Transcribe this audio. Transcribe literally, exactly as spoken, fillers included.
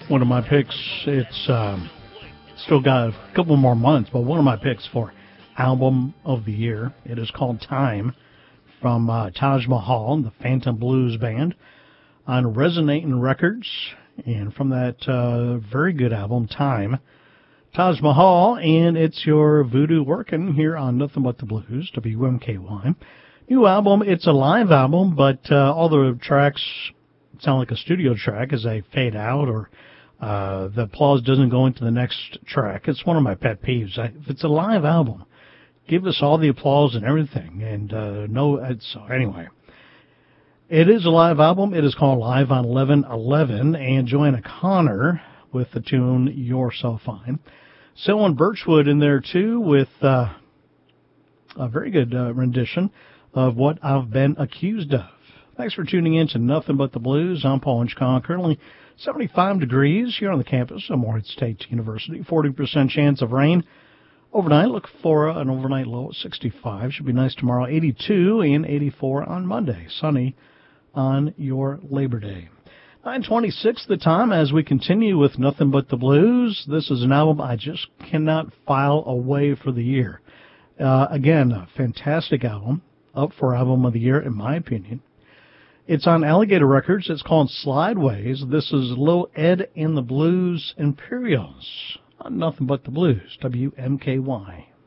One of my picks, it's um, still got a couple more months, but one of my picks for Album of the Year, it is called Time from uh, Taj Mahal, the Phantom Blues Band, on Resonating Records. And from that uh, very good album, Time, Taj Mahal, and it's your voodoo working here on Nothing But the Blues, W M K Y. New album, it's a live album, but uh, all the tracks sound like a studio track as they fade out or uh, the applause doesn't go into the next track. It's one of my pet peeves. I, if it's a live album, give us all the applause and everything. And uh, no, it's, so anyway. It is a live album. It is called Live on eleven eleven, and Joanna Connor with the tune You're So Fine. Selwyn Birchwood in there, too, with uh, a very good uh, rendition of What I've Been Accused of. Thanks for tuning in to Nothing But the Blues. I'm Paul Inchcon. Currently seventy-five degrees here on the campus of Morehead State University. forty percent chance of rain overnight. Look for an overnight low of sixty-five. Should be nice tomorrow. eighty-two and eighty-four on Monday. Sunny on your Labor Day. nine twenty-six the time as we continue with Nothing But the Blues. This is an album I just cannot file away for the year. Uh, again, a fantastic album. Up for Album of the Year, in my opinion. It's on Alligator Records. It's called Slideways. This is Lil Ed and the Blues Imperials on Nothing But the Blues, W M K Y.